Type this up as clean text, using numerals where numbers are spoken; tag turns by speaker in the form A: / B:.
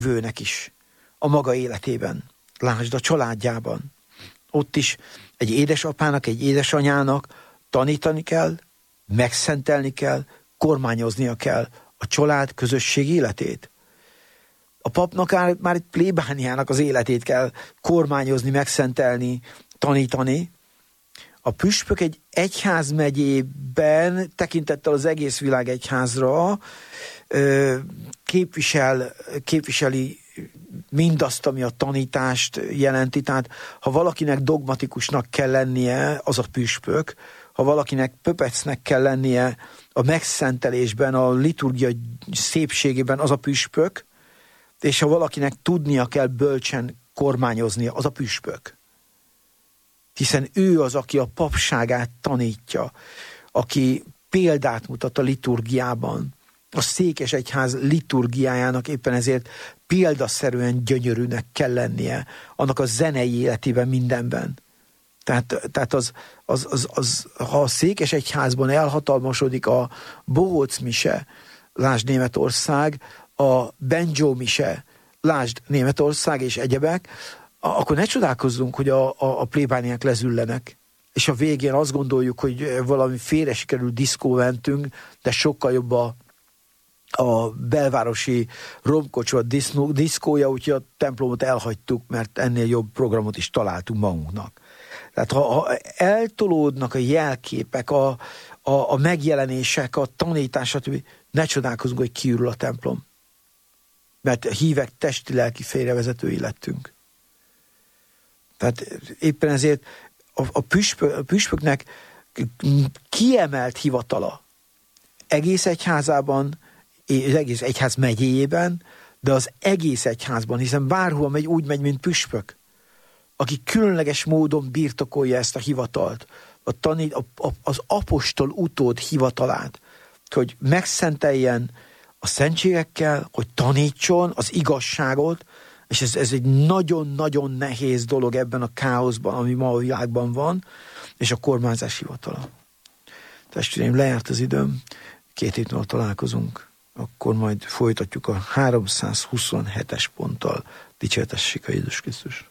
A: vőnek is a maga életében. Lásd a családjában. Ott is egy édesapának, egy édesanyának tanítani kell, megszentelni kell, kormányoznia kell a család közösség életét. A papnak már egy plébániának az életét kell kormányozni, megszentelni, tanítani. A püspök egy egyházmegyében, tekintettel az egész világ egyházra, képviseli mindazt, ami a tanítást jelenti. Tehát ha valakinek dogmatikusnak kell lennie, az a püspök. Ha valakinek pöpecnek kell lennie a megszentelésben, a liturgia szépségében, az a püspök. És ha valakinek tudnia kell bölcsen kormányoznia, az a püspök. Hiszen ő az, aki a papságát tanítja, aki példát mutat a liturgiában. A székesegyház liturgiájának éppen ezért példaszerűen gyönyörűnek kell lennie, annak a zenei életében mindenben. Tehát ha a székesegyházban elhatalmasodik a bohóc mise, lásd Németország, a banjo mise, lásd Németország és egyebek, akkor ne csodálkozzunk, hogy a plébániák lezüllenek, és a végén azt gondoljuk, hogy valami félre sikerült diszkó mentünk, de sokkal jobb a belvárosi romkocsot diszkója, úgyhogy a templomot elhagytuk, mert ennél jobb programot is találtunk magunknak. Tehát ha eltolódnak a jelképek, a megjelenések, a tanítás, stb., ne csodálkozzunk, hogy kiürül a templom. Mert hívek testi-lelki félrevezetői lettünk. Tehát éppen ezért a püspöknek kiemelt hivatala egész egyházában, az egész egyház megyéjében, de az egész egyházban, hiszen bárhol megy, úgy megy, mint püspök, aki különleges módon birtokolja ezt a hivatalt, az apostol utód hivatalát, hogy megszenteljen a szentségekkel, hogy tanítson az igazságot, és ez egy nagyon-nagyon nehéz dolog ebben a káoszban, ami ma a világban van, és a kormányzás hivatala. Testvéreim, lejárt az időm, 2 hét múlva találkozunk, akkor majd folytatjuk a 327-es ponttal. Dicsértessék a Jézus Krisztus!